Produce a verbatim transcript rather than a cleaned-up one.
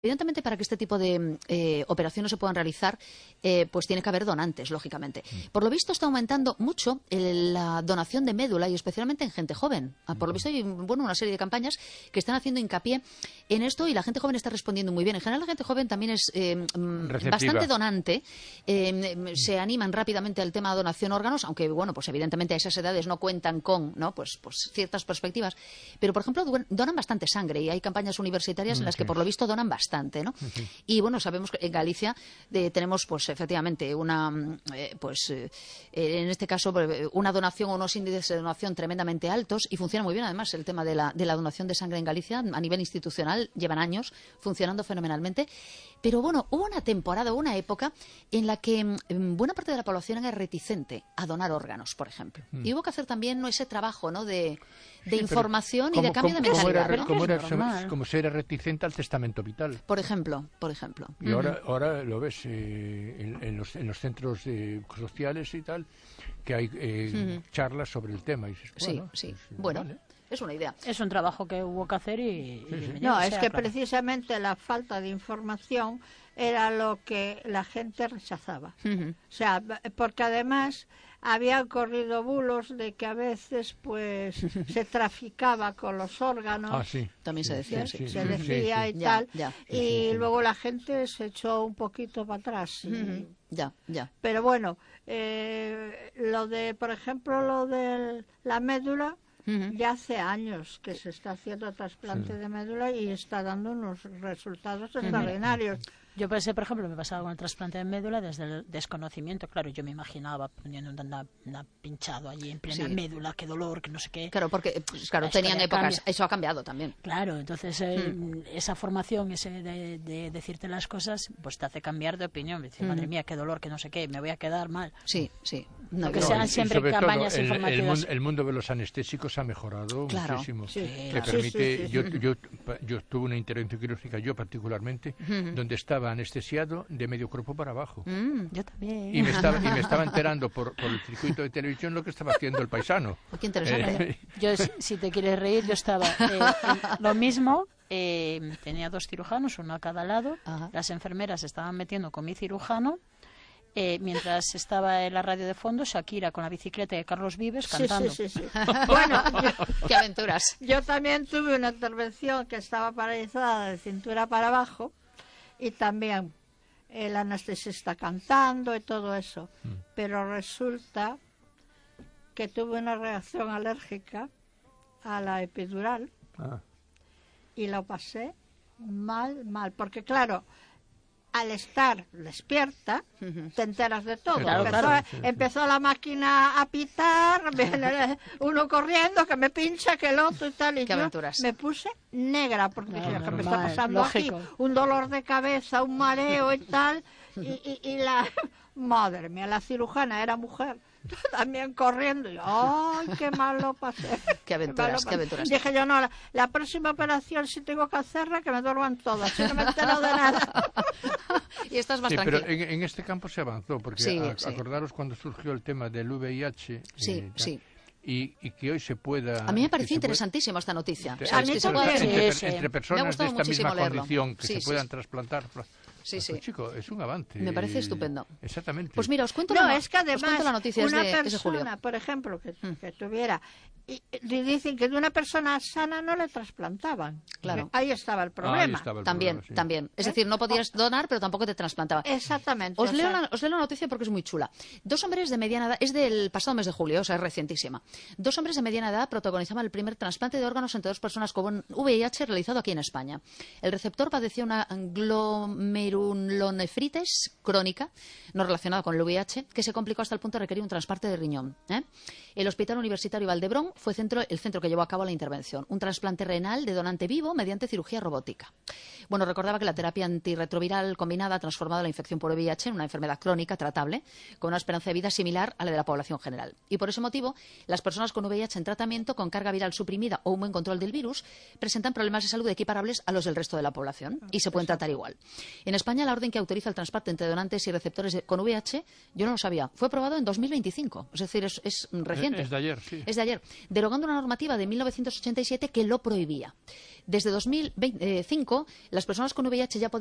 Evidentemente, para que este tipo de eh, operaciones se puedan realizar, eh, pues tiene que haber donantes, lógicamente. Por lo visto, está aumentando mucho el, la donación de médula, y especialmente en gente joven. Por lo visto, hay bueno, una serie de campañas que están haciendo hincapié en esto, y la gente joven está respondiendo muy bien. En general, la gente joven también es eh, bastante donante. Eh, se animan rápidamente al tema de donación de órganos, aunque, bueno, pues evidentemente a esas edades no cuentan con, ¿no? pues, pues ciertas perspectivas. Pero, por ejemplo, donan bastante sangre, y hay campañas universitarias en las que, por lo visto, donan bastante. ¿no? Uh-huh. Y bueno, sabemos que en Galicia eh, tenemos pues efectivamente una eh, pues eh, en este caso una donación o unos índices de donación tremendamente altos, y funciona muy bien además el tema de la, de la donación de sangre en Galicia a nivel institucional. Llevan años funcionando fenomenalmente. Pero bueno, hubo una temporada, una época en la que mm, buena parte de la población era reticente a donar órganos, por ejemplo. Mm. Y hubo que hacer también ¿no? ese trabajo ¿no? de, de sí, información y de cambio como, de mentalidad. Como, era, como, era, como se era reticente al testamento vital. Por ejemplo, por ejemplo. Y uh-huh. ahora, ahora lo ves eh, en, en, los, en los centros eh, sociales y tal, que hay eh, uh-huh. charlas sobre el tema. Y dices, bueno, sí, sí. Pues, bueno. Vale. Es una idea. Es un trabajo que hubo que hacer y... Sí, y sí. No, es sea, que claro. precisamente la falta de información era lo que la gente rechazaba. Uh-huh. O sea, porque además había corrido bulos de que a veces pues se traficaba con los órganos. Ah, sí. También se decía. Se, sí, se sí, decía sí, sí. y tal. Ya, ya. Y sí, sí. luego la gente se echó un poquito para atrás. Uh-huh. Y... Ya, ya. Pero bueno, eh, lo de, por ejemplo, lo de la médula... Uh-huh. Ya hace años que se está haciendo trasplante sí. de médula y está dando unos resultados uh-huh. extraordinarios. Yo pensé, por ejemplo, me pasaba con el trasplante de médula desde el desconocimiento. Claro, yo me imaginaba poniendo una, una pinchado allí en plena sí. médula, qué dolor, que no sé qué. Claro, porque pues, claro, tenían épocas, cambia. Eso ha cambiado también. Claro, entonces eh, hmm. esa formación, ese de, de decirte las cosas, pues te hace cambiar de opinión. Dices, hmm. madre mía, qué dolor, que no sé qué, me voy a quedar mal. Sí, sí. No, que no, sean siempre campañas todo, el, informativas. El, el mundo de los anestésicos ha mejorado claro. muchísimo. Sí, que claro. permite, sí, sí, sí. Yo, yo, yo tuve una intervención quirúrgica, yo particularmente, uh-huh. donde estaba anestesiado de medio cuerpo para abajo. Mm, yo también. Y me estaba, y me estaba enterando por, por el circuito de televisión lo que estaba haciendo el paisano. Qué interesante. Eh, yo, si te quieres reír, yo estaba eh, lo mismo. Eh, tenía dos cirujanos, uno a cada lado. Ajá. Las enfermeras estaban metiendo con mi cirujano. Eh, mientras estaba en la radio de fondo, Shakira con la bicicleta de Carlos Vives cantando. Sí, sí, sí, sí. Bueno, yo, qué aventuras. Yo también tuve una intervención que estaba paralizada de cintura para abajo, y también el anestesista cantando y todo eso. Mm. Pero resulta que tuve una reacción alérgica a la epidural ah. y lo pasé mal, mal, porque claro, al estar despierta, uh-huh. te enteras de todo. Claro, empezó, claro. Sí, empezó sí. la máquina a pitar, viene uno corriendo, que me pincha, que el otro y tal. Y ¿Qué yo aventuras? me puse negra, porque no, dije, ¿qué me está pasando lógico. aquí? Un dolor de cabeza, un mareo y tal. Y, y, y la... Madre mía, la cirujana era mujer. También corriendo y ¡ay, qué mal lo pasé! ¡Qué aventuras, qué, qué aventuras! Dije yo, no, la, la próxima operación, si tengo que hacerla, que me duerman todas, si no me entero de nada. Y estás más sí, tranquila. Pero en, en este campo se avanzó, porque sí, a, sí. acordaros cuando surgió el tema del V I H. Sí, eh, sí. Y, y que hoy se pueda... A mí me pareció interesantísima puede, esta noticia. Entre, o sea, a mí que se puede, entre, sí, entre personas de esta misma leerlo. condición que sí, se sí, puedan sí. trasplantar... Sí, sí. Pues, chico, es un avance. Me parece estupendo. Exactamente. Pues mira, os cuento, no, la, es que además, os cuento la noticia una de, persona, por ejemplo, que, que tuviera... Y, y dicen que de una persona sana no le trasplantaban. Claro. Ahí estaba el problema. Ah, ahí estaba el también, problema, sí. también. Es ¿Eh? decir, no podías donar, pero tampoco te trasplantaban. Exactamente. Os, o leo sea... la, os leo la noticia porque es muy chula. Dos hombres de mediana edad, es del pasado mes de julio, o sea, es recientísima. Dos hombres de mediana edad protagonizaban el primer trasplante de órganos entre dos personas con V I H realizado aquí en España. El receptor padecía una glomerulonefritis crónica, no relacionada con el V I H, que se complicó hasta el punto de requerir un trasplante de riñón. ¿eh? El Hospital Universitario Valdebrón fue centro, el centro que llevó a cabo la intervención. Un trasplante renal de donante vivo mediante cirugía robótica. Bueno, recordaba que la terapia antirretroviral combinada ha transformado la infección por V I H en una enfermedad crónica tratable, con una esperanza de vida similar a la de la población general. Y por ese motivo, las personas con V I H en tratamiento con carga viral suprimida o un buen control del virus presentan problemas de salud equiparables a los del resto de la población y se pueden tratar igual. En España la orden que autoriza el trasplante entre donantes y receptores de, con V I H, yo no lo sabía, fue aprobado en dos mil veinticinco, es decir, es, es reciente. Es de ayer, sí. Es de ayer, derogando una normativa de mil novecientos ochenta y siete que lo prohibía. Desde dos mil cinco, las personas con V I H ya podían